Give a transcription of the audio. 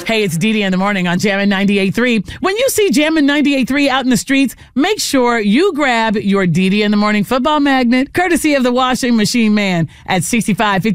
Hey, it's Dee Dee in the morning on Jammin' 98.3. When you see Jammin' 98.3 out in the streets, make sure you grab your Dee Dee in the morning football magnet, courtesy of the washing machine man at 6550